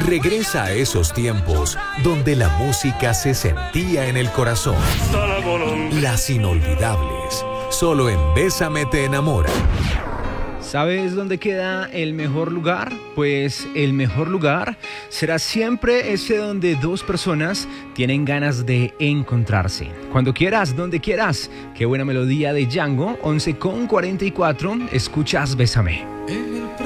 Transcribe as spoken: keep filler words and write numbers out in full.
Regresa a esos tiempos donde la música se sentía en el corazón. Las inolvidables, solo en Bésame te enamora. ¿Sabes dónde queda el mejor lugar? Pues el mejor lugar será siempre ese donde dos personas tienen ganas de encontrarse. Cuando quieras, donde quieras. Qué buena melodía de Django, once con cuarenta y cuatro, escuchas Bésame.